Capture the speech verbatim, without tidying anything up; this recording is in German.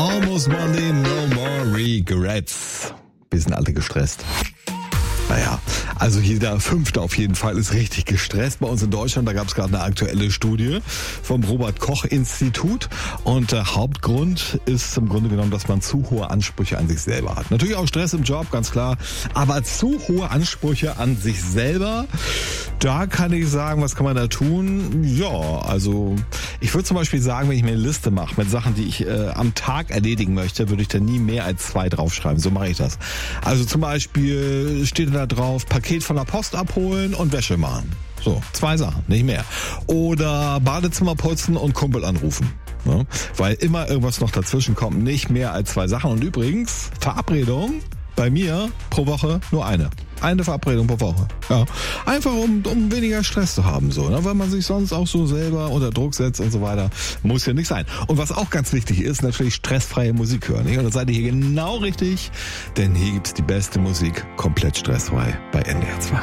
Almost Monday, no more regrets. Wir sind alle gestresst. Naja, also jeder Fünfte auf jeden Fall ist richtig gestresst. Bei uns in Deutschland, da gab es gerade eine aktuelle Studie vom Robert-Koch-Institut. Und der Hauptgrund ist im Grunde genommen, dass man zu hohe Ansprüche an sich selber hat. Natürlich auch Stress im Job, ganz klar. Aber zu hohe Ansprüche an sich selber, da kann ich sagen, was kann man da tun? Ja, also ich würde zum Beispiel sagen, wenn ich mir eine Liste mache mit Sachen, die ich äh, am Tag erledigen möchte, würde ich da nie mehr als zwei draufschreiben. So mache ich das. Also zum Beispiel steht da drauf, Paket von der Post abholen und Wäsche machen. So, zwei Sachen, nicht mehr. Oder Badezimmer putzen und Kumpel anrufen. Ja, weil immer irgendwas noch dazwischen kommt, nicht mehr als zwei Sachen. Und übrigens, Verabredung bei mir pro Woche nur eine. Eine Verabredung pro Woche. Ja. Einfach um, um weniger Stress zu haben, so, ne? Weil man sich sonst auch so selber unter Druck setzt und so weiter. Muss ja nicht sein. Und was auch ganz wichtig ist, natürlich stressfreie Musik hören. Nicht? Und da seid ihr hier genau richtig, denn hier gibt's die beste Musik komplett stressfrei bei N D R zwei.